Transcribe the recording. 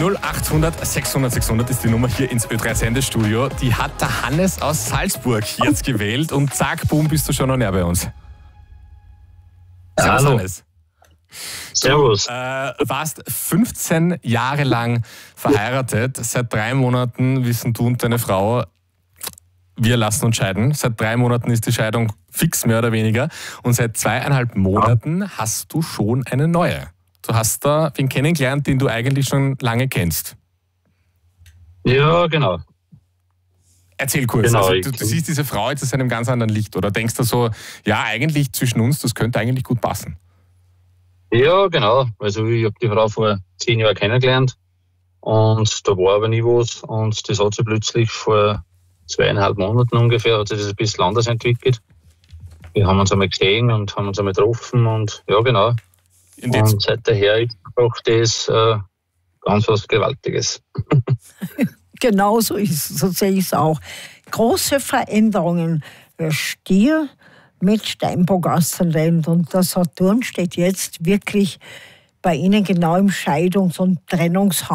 0800 600 600 ist die Nummer hier ins Ö3-Sendestudio. Die hat der Hannes aus Salzburg jetzt gewählt und zack, boom, bist du schon noch näher bei uns. Servus, Hallo. Hannes. Servus. Du warst 15 Jahre lang verheiratet. Seit 3 Monaten wissen du und deine Frau, wir lassen uns scheiden. Seit 3 Monaten ist die Scheidung fix, mehr oder weniger. Und seit 2,5 Monaten hast du schon eine neue. Du hast da wen kennengelernt, den du eigentlich schon lange kennst. Ja, genau. Erzähl kurz. Genau, Also, du siehst diese Frau jetzt aus einem ganz anderen Licht oder denkst du so, ja, eigentlich zwischen uns, das könnte eigentlich gut passen. Ja, genau. Also ich habe die Frau vor 10 Jahren kennengelernt und da war aber nie was und das hat sich plötzlich vor 2,5 Monaten ungefähr, hat sich das ein bisschen anders entwickelt. Wir haben uns einmal gesehen und haben uns einmal getroffen und ja, genau. Und seit daher ist auch das ganz was Gewaltiges. Genau so ist es, so sehe ich es auch. Große Veränderungen. Stier mit Steinbock-Aszendent und der Saturn steht jetzt wirklich bei Ihnen genau im Scheidungs- und Trennungshaus.